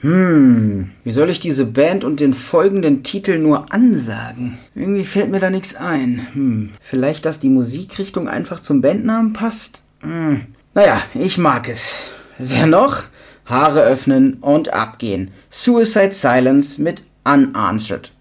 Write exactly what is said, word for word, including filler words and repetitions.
Hm, wie soll ich diese Band und den folgenden Titel nur ansagen? Irgendwie fällt mir da nichts ein. Hm, vielleicht, dass die Musikrichtung einfach zum Bandnamen passt? Hm, naja, ich mag es. Wer noch? Haare öffnen und abgehen. Suicide Silence mit Unanswered.